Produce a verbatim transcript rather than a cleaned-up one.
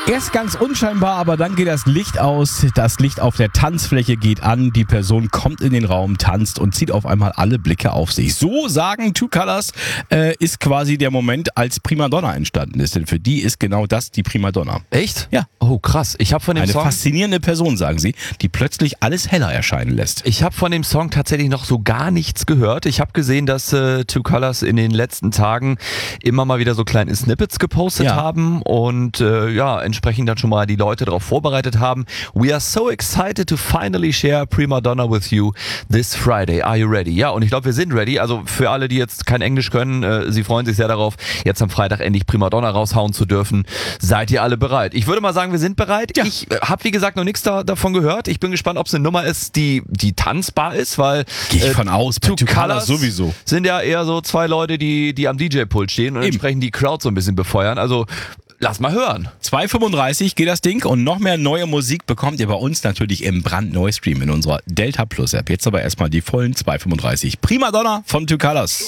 Erst ganz unscheinbar, aber dann geht das Licht aus. Das Licht auf der Tanzfläche geht an. Die Person kommt in den Raum, tanzt und zieht auf einmal alle Blicke auf sich. So sagen Two Colors, äh, ist quasi der Moment, als Primadonna entstanden ist. Denn für die ist genau das die Primadonna. Echt? Ja. Oh, krass. Ich habe von dem Eine Song... faszinierende Person, sagen sie, die plötzlich alles heller erscheinen lässt. Ich habe von dem Song tatsächlich noch so gar nichts gehört. Ich habe gesehen, dass äh, Two Colors in den letzten Tagen immer mal wieder so kleine Snippets gepostet Ja. haben und äh, ja, entsprechend dann schon mal die Leute darauf vorbereitet haben. We are so excited to finally share Primadonna with you this Friday. Are you ready? Ja, und ich glaube, wir sind ready. Also für alle, die jetzt kein Englisch können, äh, sie freuen sich sehr darauf, jetzt am Freitag endlich Primadonna raushauen zu dürfen. Seid ihr alle bereit? Ich würde mal sagen, wir sind bereit. Ja. Ich äh, habe, wie gesagt, noch nichts da, davon gehört. Ich bin gespannt, ob es eine Nummer ist, die, die tanzbar ist, weil Gehe ich äh, von aus, bei Two Two Colors Colors sowieso. sind ja eher so zwei Leute, die, die am D J-Pult stehen und Eben. entsprechend die Crowd so ein bisschen befeuern. Also lass mal hören. zwei fünfunddreißig geht das Ding und noch mehr neue Musik bekommt ihr bei uns natürlich im brandneuen Stream in unserer Delta Plus App. Jetzt aber erstmal die vollen zwei fünfunddreißig. Primadonna von Two Colors.